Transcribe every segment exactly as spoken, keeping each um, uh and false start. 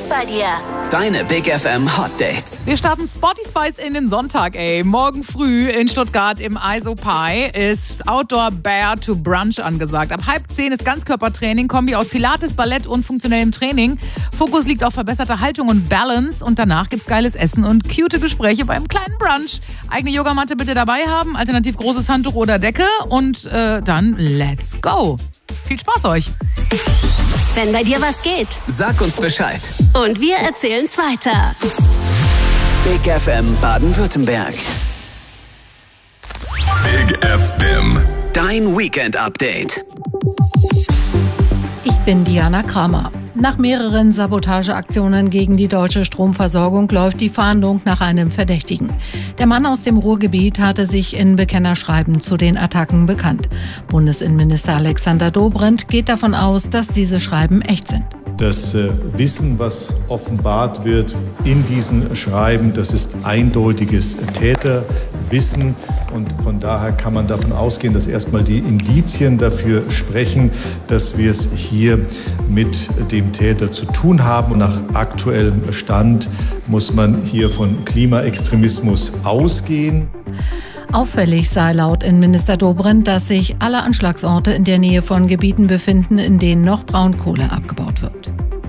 bei dir. Deine Big F M Hot Dates. Wir starten Spotty Spice in den Sonntag, ey. Morgen früh in Stuttgart im ISOPI ist Outdoor Bear to Brunch angesagt. Ab halb zehn ist Ganzkörpertraining, Kombi aus Pilates, Ballett und funktionellem Training. Fokus liegt auf verbesserter Haltung und Balance. Und danach gibt's geiles Essen und cute Gespräche beim kleinen Brunch. Eigene Yogamatte bitte dabei haben, alternativ großes Handtuch oder Decke. Und äh, dann let's go. Viel Spaß euch. Wenn bei dir was geht, Sag uns Bescheid. und wir erzählen's weiter. Big F M Baden-Württemberg. Big F M. Dein Weekend-Update. Ich bin Diana Kramer. Nach mehreren Sabotageaktionen gegen die deutsche Stromversorgung läuft die Fahndung nach einem Verdächtigen. Der Mann aus dem Ruhrgebiet hatte sich in Bekennerschreiben zu den Attacken bekannt. Bundesinnenminister Alexander Dobrindt geht davon aus, dass diese Schreiben echt sind. Das äh, Wissen, was offenbart wird in diesen Schreiben, das ist eindeutiges Täterwissen. Und von daher kann man davon ausgehen, dass erstmal die Indizien dafür sprechen, dass wir es hier mit dem Täter zu tun haben. Und nach aktuellem Stand muss man hier von Klimaextremismus ausgehen. Auffällig sei laut Innenminister Dobrindt, dass sich alle Anschlagsorte in der Nähe von Gebieten befinden, in denen noch Braunkohle abgebaut wird.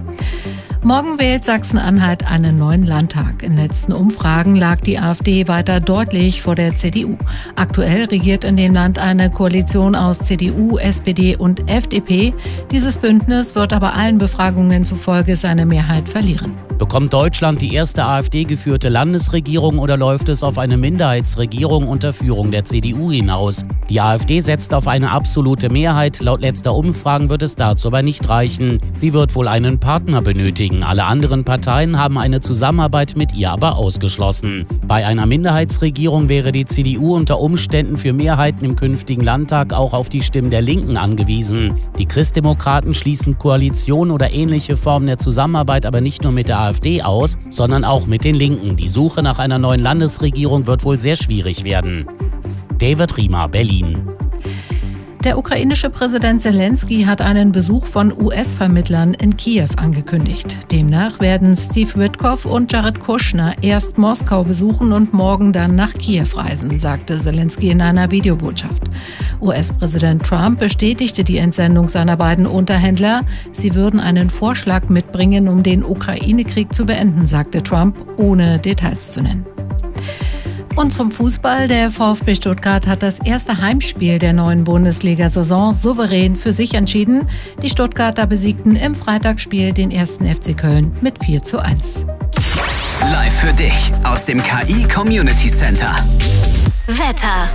Morgen wählt Sachsen-Anhalt einen neuen Landtag. In letzten Umfragen lag die AfD weiter deutlich vor der C D U. Aktuell regiert in dem Land eine Koalition aus C D U, S P D und F D P. Dieses Bündnis wird aber allen Befragungen zufolge seine Mehrheit verlieren. Bekommt Deutschland die erste AfD-geführte Landesregierung oder läuft es auf eine Minderheitsregierung unter Führung der C D U hinaus? Die AfD setzt auf eine absolute Mehrheit. Laut letzter Umfragen wird es dazu aber nicht reichen. Sie wird wohl einen Partner benötigen. Alle anderen Parteien haben eine Zusammenarbeit mit ihr aber ausgeschlossen. Bei einer Minderheitsregierung wäre die C D U unter Umständen für Mehrheiten im künftigen Landtag auch auf die Stimmen der Linken angewiesen. Die Christdemokraten schließen Koalition oder ähnliche Formen der Zusammenarbeit aber nicht nur mit der AfD aus, sondern auch mit den Linken. Die Suche nach einer neuen Landesregierung wird wohl sehr schwierig werden. David Riemer, Berlin. Der ukrainische Präsident Zelensky hat einen Besuch von U S-Vermittlern in Kiew angekündigt. Demnach werden Steve Witkoff und Jared Kushner erst Moskau besuchen und morgen dann nach Kiew reisen, sagte Zelensky in einer Videobotschaft. U S-Präsident Trump bestätigte die Entsendung seiner beiden Unterhändler. Sie würden einen Vorschlag mitbringen, um den Ukraine-Krieg zu beenden, sagte Trump, ohne Details zu nennen. Und zum Fußball. Der VfB Stuttgart hat das erste Heimspiel der neuen Bundesliga-Saison souverän für sich entschieden. Die Stuttgarter besiegten im Freitagsspiel den ersten F C Köln mit vier zu eins. Live für dich aus dem K I Community Center. Wetter.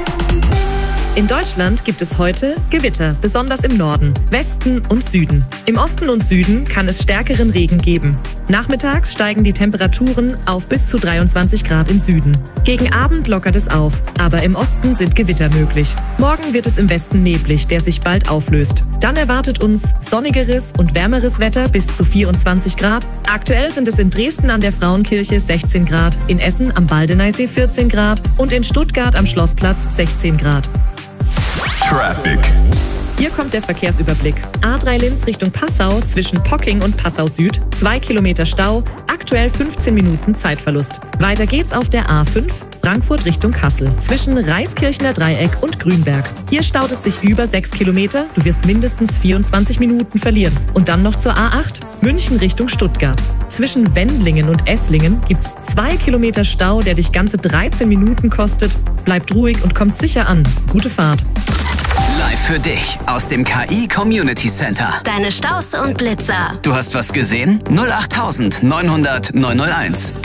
In Deutschland gibt es heute Gewitter, besonders im Norden, Westen und Süden. Im Osten und Süden kann es stärkeren Regen geben. Nachmittags steigen die Temperaturen auf bis zu dreiundzwanzig Grad im Süden. Gegen Abend lockert es auf, aber im Osten sind Gewitter möglich. Morgen wird es im Westen neblig, der sich bald auflöst. Dann erwartet uns sonnigeres und wärmeres Wetter bis zu vierundzwanzig Grad. Aktuell sind es in Dresden an der Frauenkirche sechzehn Grad, in Essen am Baldeneysee vierzehn Grad und in Stuttgart am Schlossplatz sechzehn Grad. Traffic. Hier kommt der Verkehrsüberblick. A drei Linz Richtung Passau zwischen Pocking und Passau Süd. Zwei Kilometer Stau, aktuell fünfzehn Minuten Zeitverlust. Weiter geht's auf der A fünf Frankfurt Richtung Kassel zwischen Reiskirchner Dreieck und Grünberg. Hier staut es sich über sechs Kilometer. Du wirst mindestens vierundzwanzig Minuten verlieren. Und dann noch zur A acht München Richtung Stuttgart. Zwischen Wendlingen und Esslingen gibt's zwei Kilometer Stau, der dich ganze dreizehn Minuten kostet. Bleibt ruhig und kommt sicher an. Gute Fahrt. Live für dich aus dem K I Community Center. Deine Staus und Blitzer. Du hast was gesehen? null acht neunhundert neunhunderteins.